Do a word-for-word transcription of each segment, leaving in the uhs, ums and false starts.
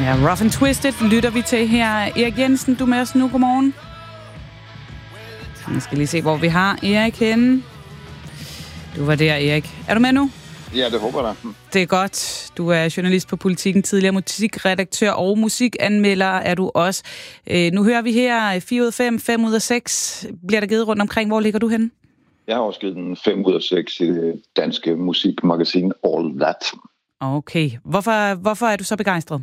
Ja, Rough and Twisted lytter vi til her. Erik Jensen, du er med os nu. Godmorgen. Jeg skal lige se, hvor vi har Erik henne. Du var der, Erik. Er du med nu? Ja, det håber jeg. Det er godt. Du er journalist på Politiken, tidligere musikredaktør og musikanmelder er du også. Øh, nu hører vi her fire ud af fem, fem ud af seks. Bliver der givet rundt omkring? Hvor ligger du henne? Jeg har også givet den fem ud af seks i det danske musikmagasin All That. Okay. Hvorfor, hvorfor er du så begejstret?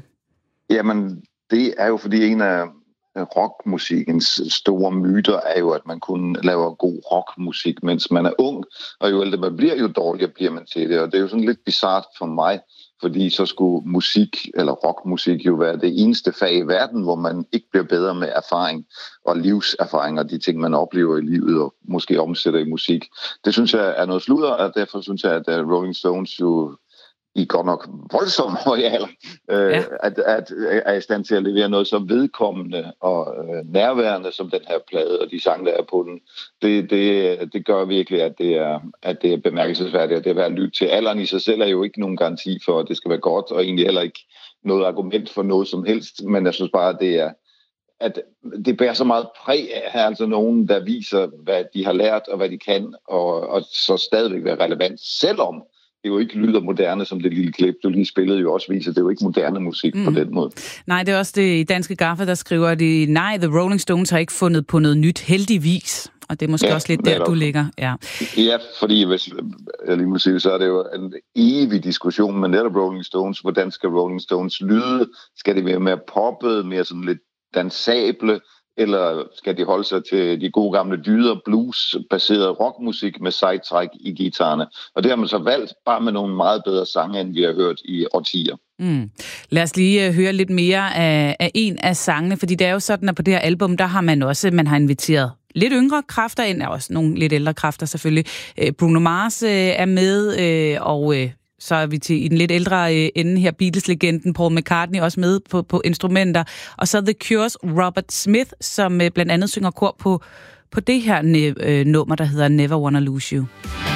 Jamen, det er jo fordi en af rockmusikkens store myter er jo, at man kun laver god rockmusik, mens man er ung, og jo ældre man bliver, jo dårligere bliver man til det. Og det er jo sådan lidt bizart for mig, fordi så skulle musik, eller rockmusik jo være det eneste fag i verden, hvor man ikke bliver bedre med erfaring og livserfaring og de ting, man oplever i livet og måske omsætter i musik. Det synes jeg er noget sludder, og derfor synes jeg, at Rolling Stones jo i godt nok voldsomt høje alder, øh, ja. at, at er i stand til at levere noget så vedkommende og øh, nærværende som den her plade og de sange, der er på den. Det, det, det gør virkelig, at det er, at det er bemærkelsesværdigt, at det er værd at lytte til. Alderen i sig selv er jo ikke nogen garanti for, at det skal være godt, og egentlig heller ikke noget argument for noget som helst, men jeg synes bare, at det er at det bærer så meget præg af her, altså nogen, der viser, hvad de har lært og hvad de kan, og, og så stadigvæk være relevant, selvom det jo ikke lyder moderne, som det lille klip, du lige spillede jo også viser. Det er jo ikke moderne musik mm. på den måde. Nej, det er også det i Danske Gaffa, der skriver de, nej, The Rolling Stones har ikke fundet på noget nyt, heldigvis. Og det er måske ja, også lidt der, du ligger. Ja, ja, fordi hvis jeg lige må sige, så er det jo en evig diskussion med netop Rolling Stones. Hvordan skal Rolling Stones lyde? Skal det være mere poppet, mere sådan lidt dansable? Eller skal de holde sig til de gode gamle dyder, blues-baseret rockmusik med sejtræk i guitarerne? Og det har man så valgt bare med nogle meget bedre sange, end vi har hørt i årtier. Mm. Lad os lige uh, høre lidt mere af, af en af sangene, fordi det er jo sådan, at på det her album, der har man også, man har inviteret lidt yngre kræfter ind, og også nogle lidt ældre kræfter selvfølgelig. Uh, Bruno Mars uh, er med, uh, og uh, så er vi til i den lidt ældre uh, ende her, Beatles-legenden Paul McCartney også med på, på instrumenter. Og så The Cure's Robert Smith, som uh, blandt andet synger kor på, på det her uh, nummer, der hedder Never Wanna Lose You.